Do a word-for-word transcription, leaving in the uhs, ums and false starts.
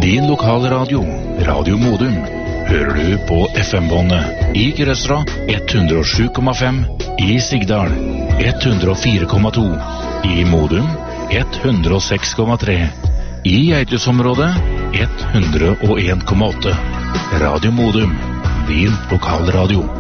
din lokalradio, Radio Modum, hører du på F M-båndet i Grøsra ett hundre og sju komma fem, i Sigdal ett hundre og fire komma to, i Modum ett hundre og seks komma tre, i Eitusområdet ett hundre og en komma åtte. Radio Modum, din lokalradio.